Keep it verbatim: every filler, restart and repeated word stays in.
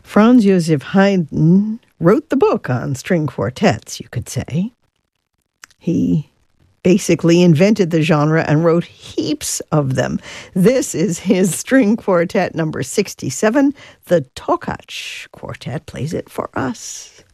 Franz Joseph Haydn wrote the book on string quartets, you could say. He basically invented the genre and wrote heaps of them. This is his string quartet number sixty-seven. The Tokach Quartet plays it for us.